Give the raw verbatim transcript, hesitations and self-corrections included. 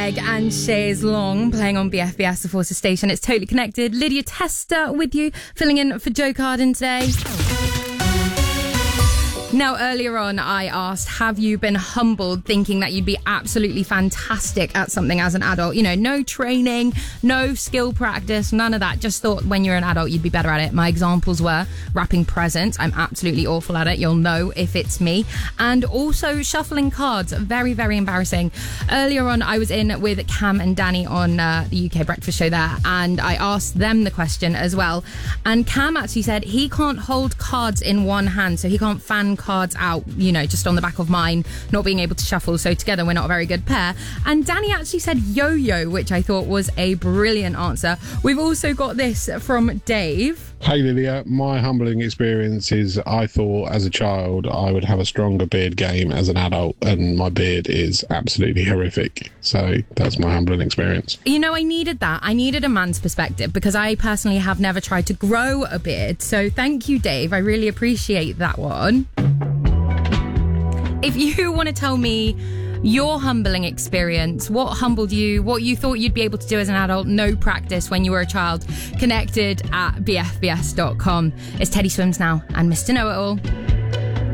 Greg and Chaise Long playing on B F B S, the Forces Station. It's Totally Connected. Lydia Tester with you, filling in for Joe Carden today. Now, earlier on, I asked, have you been humbled thinking that you'd be absolutely fantastic at something as an adult? You know, no training, no skill practice, none of that. Just thought when you're an adult, you'd be better at it. My examples were wrapping presents. I'm absolutely awful at it. You'll know if it's me. And also shuffling cards. Very, very embarrassing. Earlier on, I was in with Cam and Danny on uh, the U K Breakfast Show there, and I asked them the question as well. And Cam actually said he can't hold cards in one hand, so he can't fan cards out, you know, just on the back of mine, not being able to shuffle, so together we're not a very good pair. And Danny actually said yo-yo, which I thought was a brilliant answer. We've also got this from Dave. Hey Lydia, my humbling experience is I thought as a child I would have a stronger beard game as an adult, and my beard is absolutely horrific. So that's my humbling experience. You know, I needed that. I needed a man's perspective because I personally have never tried to grow a beard. So thank you, Dave. I really appreciate that one. If you want to tell me your humbling experience, what humbled you, what you thought you'd be able to do as an adult, no practice when you were a child, connected at b f b s dot com. It's Teddy Swims now and Mister Know-It-All.